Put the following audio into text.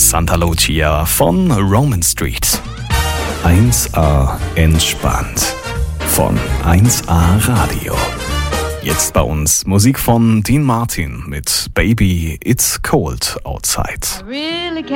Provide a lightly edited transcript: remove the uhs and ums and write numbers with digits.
Santa Lucia von Roman Street. 1A entspannt von 1A Radio. Jetzt bei uns Musik von Dean Martin mit Baby It's Cold Outside.